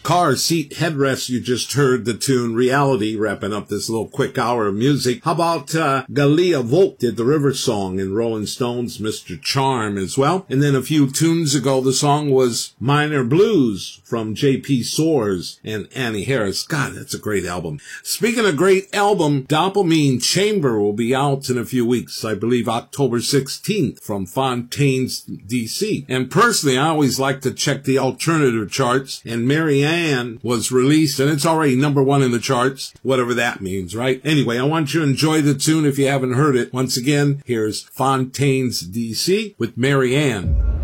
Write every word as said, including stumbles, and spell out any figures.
Car Seat Headrest, you just heard the tune Reality, wrapping up this little quick hour of music. How about uh, Galia Volk did the River Song, and Rolling Stones, Mister Charm as well. And then a few tunes ago, the song was Minor Blues from J P Soares and Annie Harris. God, that's a great album. Speaking of great album, Dopamine Chamber will be out in a few weeks, I believe October sixteenth from Fontaines, D C. And personally, I always like to check the alternative charts, and Mary Ann was released, and it's already number one in the charts, whatever that means, right? Anyway, I want you to enjoy the tune if you haven't heard it. Once again, here's Fontaines, D C with Mary Ann.